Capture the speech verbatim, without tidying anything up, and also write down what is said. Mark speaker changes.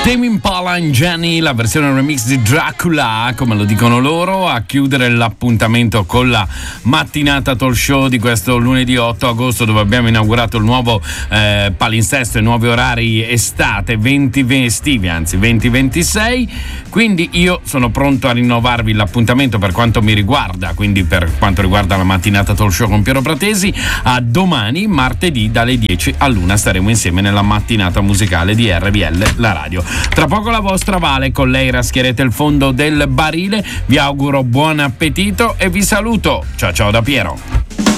Speaker 1: Tame Impala and Jenny, la versione remix di Dracula, come lo dicono loro, a chiudere l'appuntamento con la mattinata talk show di questo lunedì otto agosto, dove abbiamo inaugurato il nuovo eh, palinsesto e nuovi orari estate venti estivi, anzi venti ventisei. Quindi io sono pronto a rinnovarvi l'appuntamento per quanto mi riguarda, quindi per quanto riguarda la mattinata talk show con Piero Pratesi. A domani, martedì, dalle dieci all'una staremo insieme nella mattinata musicale di R B L, la radio. Tra poco la vostra Vale, con lei raschierete il fondo del barile. Vi auguro buon appetito e vi saluto. Ciao ciao da Piero.